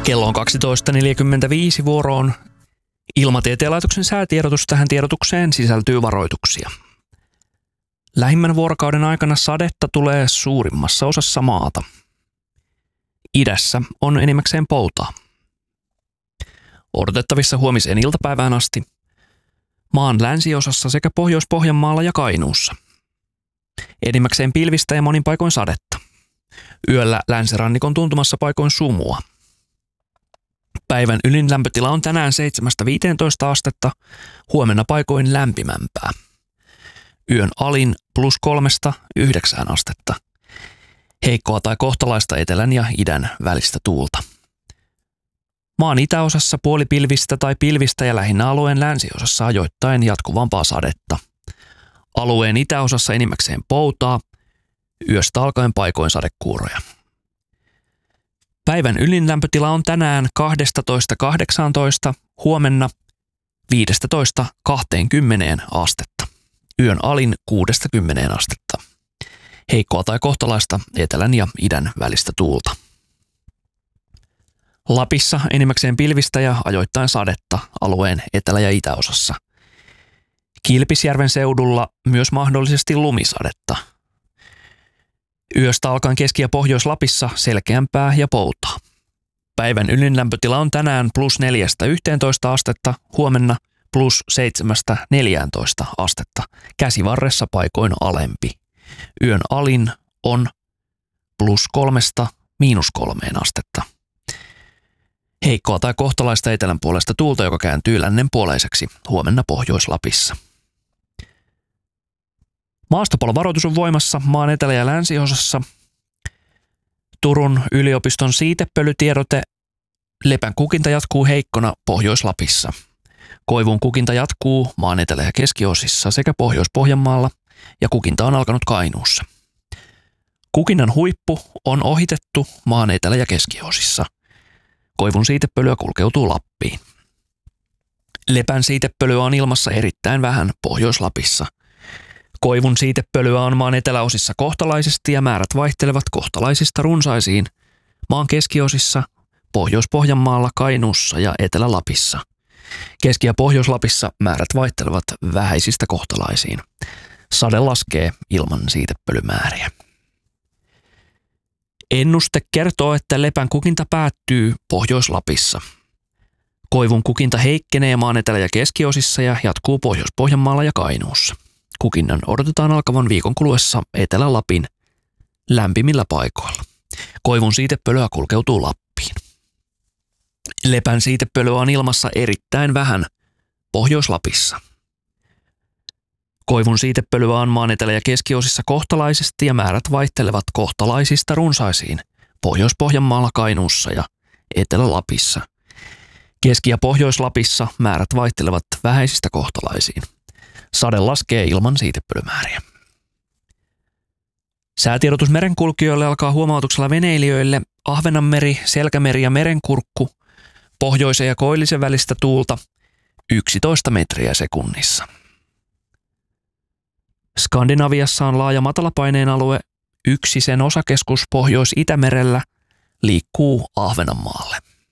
Kello on 12.45 vuoroon. Ilmatieteen laitoksen säätiedotus. Tähän tiedotukseen sisältyy varoituksia. Lähimmän vuorokauden aikana sadetta tulee suurimmassa osassa maata. Idässä on enimmäkseen poutaa. Odotettavissa huomiseen iltapäivään asti maan länsiosassa sekä Pohjois-Pohjanmaalla ja Kainuussa. Enimmäkseen pilvistä ja monin paikoin sadetta. Yöllä länsirannikon tuntumassa paikoin sumua. Päivän ylin lämpötila on tänään 7-15 astetta, huomenna paikoin lämpimämpää. Yön alin +3–9 astetta. Heikkoa tai kohtalaista etelän ja idän välistä tuulta. Maan itäosassa puolipilvistä tai pilvistä ja lähinnä alueen länsiosassa ajoittain jatkuvampaa sadetta. Alueen itäosassa enimmäkseen poutaa, yöstä alkaen paikoin sadekuuroja. Päivän ylin lämpötila on tänään 12–18, huomenna 15–20 astetta. Yön alin 6–10 astetta. Heikkoa tai kohtalaista etelän ja idän välistä tuulta. Lapissa enimmäkseen pilvistä ja ajoittain sadetta alueen etelä- ja itäosassa. Kilpisjärven seudulla myös mahdollisesti lumisadetta. Yöstä alkaen Keski- ja Pohjois-Lapissa selkeämpää ja poutaa. Päivän ylin lämpötila on tänään +4–11 astetta, huomenna +7–14 astetta, käsivarressa paikoin alempi. Yön alin on +3––3 astetta. Heikkoa tai kohtalaista etelän puolesta tuulta, joka kääntyy lännenpuoleiseksi huomenna Pohjois-Lapissa. Maastopalovaroitus on voimassa maan etelä- ja länsiosassa. Turun yliopiston siitepölytiedote. Lepän kukinta jatkuu heikkona Pohjois-Lapissa. Koivun kukinta jatkuu maan etelä- ja keskiosissa sekä Pohjois-Pohjanmaalla ja kukinta on alkanut Kainuussa. Kukinnan huippu on ohitettu maan etelä- ja keskiosissa. Koivun siitepölyä kulkeutuu Lappiin. Lepän siitepölyä on ilmassa erittäin vähän Pohjois-Lapissa. Koivun siitepölyä on maan eteläosissa kohtalaisesti ja määrät vaihtelevat kohtalaisista runsaisiin maan keskiosissa, Pohjois-Pohjanmaalla, Kainuussa ja Etelä-Lapissa. Keski- ja Pohjois-Lapissa määrät vaihtelevat vähäisistä kohtalaisiin. Sade laskee ilman siitepölymääriä. Ennuste kertoo, että lepän kukinta päättyy Pohjois-Lapissa. Koivun kukinta heikkenee maan etelä- ja keskiosissa ja jatkuu Pohjois-Pohjanmaalla ja Kainuussa. Kukinnan odotetaan alkavan viikon kuluessa Etelä-Lapin lämpimillä paikoilla. Koivun siitepölyä kulkeutuu Lappiin. Lepän siitepölyä on ilmassa erittäin vähän Pohjois-Lapissa. Koivun siitepölyä on maan etelä- ja keskiosissa kohtalaisesti ja määrät vaihtelevat kohtalaisista runsaisiin Pohjois-Pohjanmaalla, Kainuussa ja Etelä-Lapissa. Keski- ja Pohjois-Lapissa määrät vaihtelevat vähäisistä kohtalaisiin. Sade laskee ilman siitepölymääriä. Säätiedotus merenkulkijoille alkaa huomautuksella veneilijöille. Ahvenanmeri, Selkämeri ja Merenkurkku. Pohjoisen ja koillisen välistä tuulta 11 metriä sekunnissa. Skandinaviassa on laaja matalapaineen alue. Yksi sen osakeskus Pohjois-Itämerellä liikkuu Ahvenanmaalle.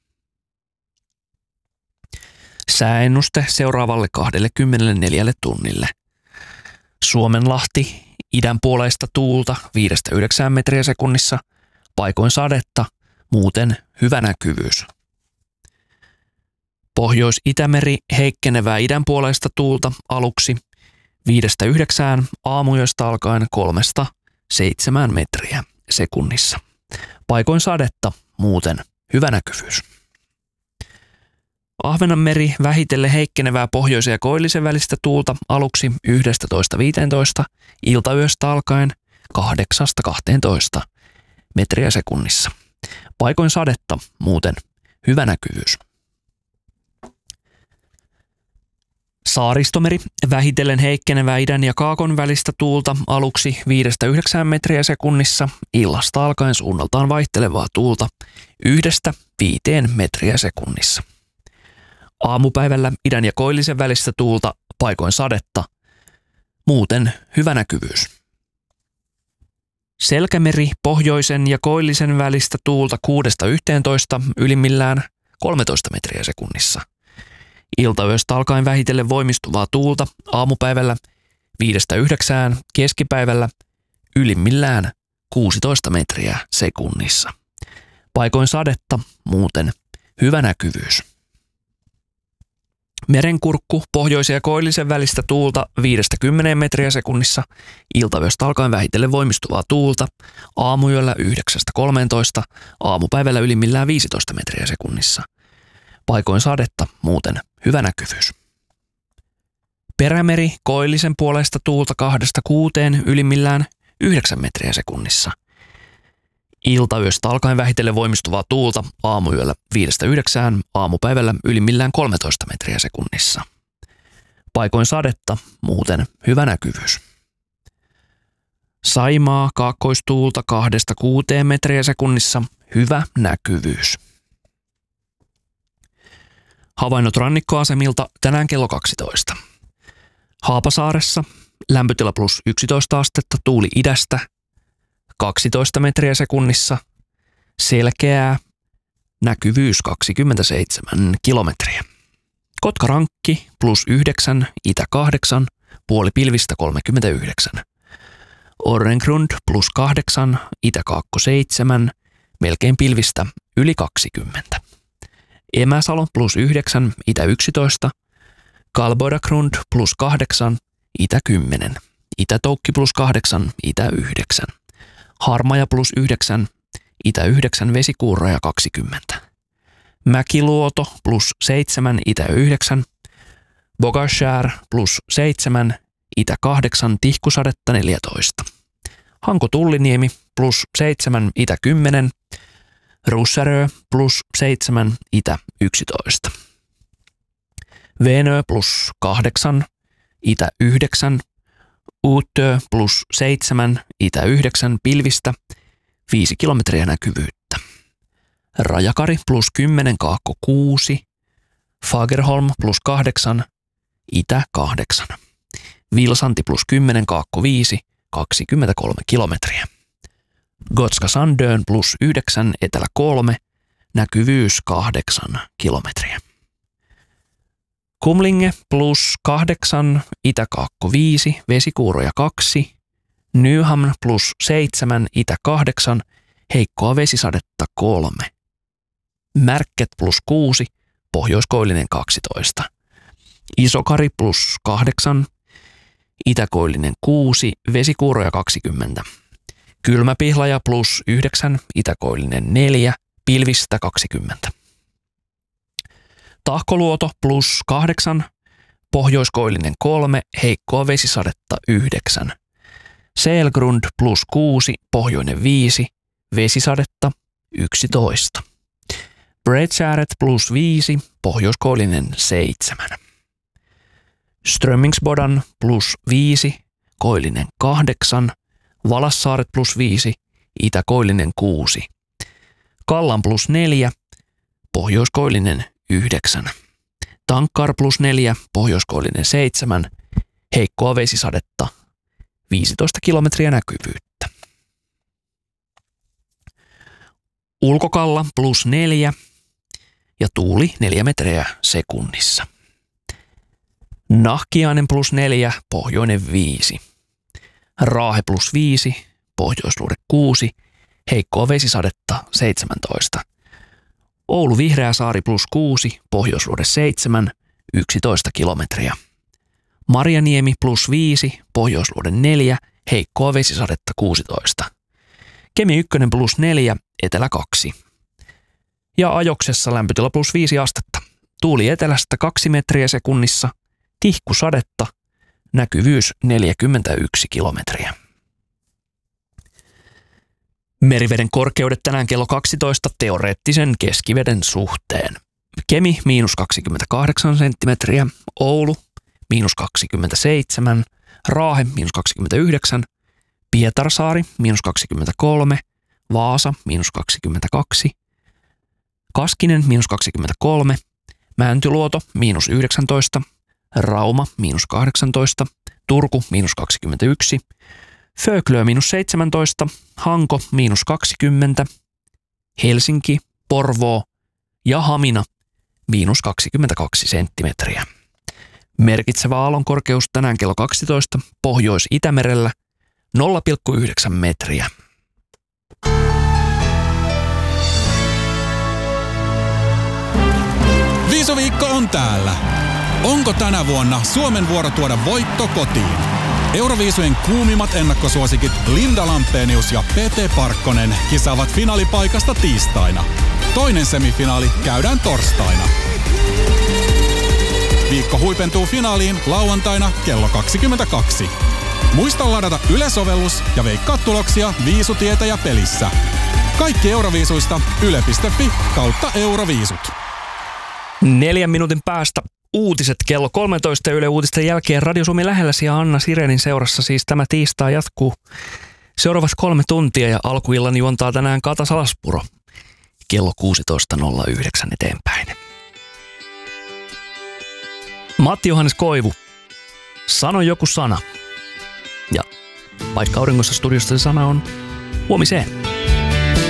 Sääennuste seuraavalle 24 tunnille. Suomenlahti, idänpuoleista tuulta 5–9 metriä sekunnissa, paikoin sadetta, muuten hyvä näkyvyys. Pohjois-Itämeri, heikkenevää idänpuoleista tuulta aluksi 5–9, aamuyöstä alkaen 3–7 metriä sekunnissa. Paikoin sadetta, muuten hyvä näkyvyys. Ahvenanmeri, vähitellen heikkenevää pohjoisen ja koillisen välistä tuulta aluksi 11–15, iltayöstä alkaen 8–12 metriä sekunnissa. Paikoin sadetta, muuten hyvä näkyvyys. Saaristomeri, vähitellen heikkenevää idän ja kaakon välistä tuulta aluksi 5–9 metriä sekunnissa, illasta alkaen suunnaltaan vaihtelevaa tuulta 1–5 metriä sekunnissa. Aamupäivällä idän ja koillisen välistä tuulta, paikoin sadetta, muuten hyvä näkyvyys. Selkämeri pohjoisen ja koillisen välistä tuulta 6–11, ylimmillään 13 metriä sekunnissa. Iltayöstä alkaen vähitellen voimistuvaa tuulta aamupäivällä 5–9, keskipäivällä ylimmillään 16 metriä sekunnissa. Paikoin sadetta, muuten hyvä näkyvyys. Merenkurkku pohjoisen ja koillisen välistä tuulta 5–10 metriä sekunnissa, iltayöstä alkaen vähitellen voimistuvaa tuulta, aamuyöllä 9–13, aamupäivällä ylimmillään 15 metriä sekunnissa. Paikoin sadetta, muuten hyvä näkyvyys. Perämeri koillisen puolesta tuulta 2–6, ylimmillään 9 metriä sekunnissa. Iltayöstä alkaen vähitellen voimistuvaa tuulta aamuyöllä 5–9, aamupäivällä ylimmillään 13 metriä sekunnissa. Paikoin sadetta, muuten hyvä näkyvyys. Saimaa kaakkoistuulta 2–6 metriä sekunnissa, hyvä näkyvyys. Havainnot rannikkoasemilta tänään kello 12. Haapasaaressa lämpötila +11 astetta, tuuli idästä 12 metriä sekunnissa, selkeää, näkyvyys 27 kilometriä. Kotkarankki +9, itä 8, puoli pilvistä 39. Orrengrund +8, itä kaakko 7, melkein pilvistä yli 20. Emäsalo +9, itä 11, Kalbodagrund +8, itä 10, Itä-Toukki +8, itä 9. Harmaja +9, itä 9, Vesikuurroja 20. Mäkiluoto +7, itä 9. Bogashär +7, itä 8, Tihkusadetta 14. Hanko-Tulliniemi +7, itä 10. Russärö +7, itä 11. Veenö +8, itä 9. Uutö +7, itä 9, pilvistä 5 kilometriä näkyvyyttä. Rajakari +10, kaakko 6. Fagerholm +8, itä 8. Vilsanti +10, kaakko 5, 23 kilometriä. Gotska Sandön +9, etelä 3, näkyvyys 8 kilometriä. Kumlinge +8, itä kaakko 5, Vesikuuroja 2. Nyhamn +7, itä 8, heikkoa vesisadetta 3. Märket +6, pohjoiskoillinen 12. Isokari +8, itäkoillinen 6, Vesikuuroja 20. Kylmäpihlaja +9, itäkoillinen 4, pilvistä 20. Tahkoluoto +8, pohjoiskoillinen 3, heikkoa vesisadetta 9. Selgrund +6, pohjoinen 5, vesisadetta 11. Bredskäret +5, pohjoiskoillinen 7. Strömmingsbodan +5, koillinen 8, Valassaaret +5, itäkoillinen 6. Kallan +4, pohjoiskoillinen 9. Tankkar +4, pohjoiskoillinen 7, heikkoa vesisadetta 15 kilometriä näkyvyyttä. Ulkokalla +4 ja tuuli 4 metriä sekunnissa. Nahkiainen +4, pohjoinen 5. Raahe +5, pohjoisluode 6, heikkoa vesisadetta 17. Oulu Vihreäsaari +6, pohjoisluode 7, 11 kilometriä. Marjaniemi +5, pohjoisluode 4, heikkoa vesisadetta 16. Kemi 1 +4, etelä 2. Ja Ajoksessa lämpötila +5 astetta. Tuuli etelästä 2 metriä sekunnissa, tihkusadetta, näkyvyys 41 kilometriä. Meriveden korkeudet tänään kello 12 teoreettisen keskiveden suhteen. Kemi -28 senttimetriä, Oulu -27, Raahe -29, Pietarsaari -23, Vaasa -22, Kaskinen -23, Mäntyluoto -19, Rauma -18, Turku -21, Föglö -17, Hanko -20, Helsinki, Porvoo ja Hamina -22 senttimetriä. Merkitsevä aallonkorkeus tänään kello 12 Pohjois-Itämerellä 0,9 metriä. Viisuviikko on täällä. Onko tänä vuonna Suomen vuoro tuoda voitto kotiin? Euroviisujen kuumimmat ennakkosuosikit Linda Lampenius ja Pete Parkkonen kisaavat finaalipaikasta tiistaina. Toinen semifinaali käydään torstaina. Viikko huipentuu finaaliin lauantaina kello 22. Muista ladata Yle-sovellus ja veikkaa tuloksia Viisutietäjä pelissä. Kaikki Euroviisuista yle.fi/Euroviisut. 4 minuutin päästä uutiset kello 13 Yle Uutisten jälkeen Radio Suomi lähelläsi ja Anna Sirenin seurassa siis tämä tiistai jatkuu seuraavat 3 tuntia ja alkuillan juontaa tänään Kata Salaspuro kello 16.09 eteenpäin. Matti Johannes Koivu, sano joku sana. Ja vaikka auringossa studiosta se sana on huomiseen.